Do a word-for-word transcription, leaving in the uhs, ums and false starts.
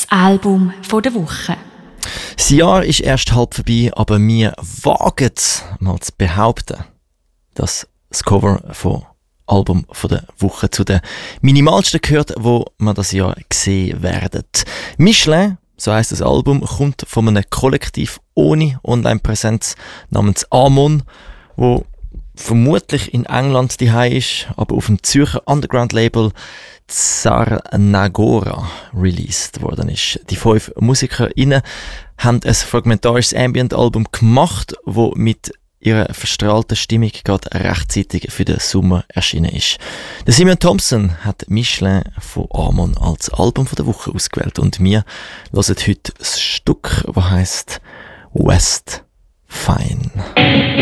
Album von der Woche. Das Jahr ist erst halb vorbei, aber wir wagen es mal zu behaupten, dass das Cover von Album von der Woche zu den minimalsten gehört, wo man das Jahr gesehen werden. Michelin, so heisst das Album, kommt von einem Kollektiv ohne Online-Präsenz namens Amon, wo vermutlich in England daheim ist, aber auf dem Zürcher Underground-Label Tsarnagora released worden ist. Die fünf MusikerInnen haben ein fragmentarisches Ambient-Album gemacht, wo mit ihrer verstrahlten Stimmung gerade rechtzeitig für den Sommer erschienen ist. Der Simeon Thompson hat Michelin von Amon als Album von der Woche ausgewählt und wir hören heute das Stück, das heisst West Fine.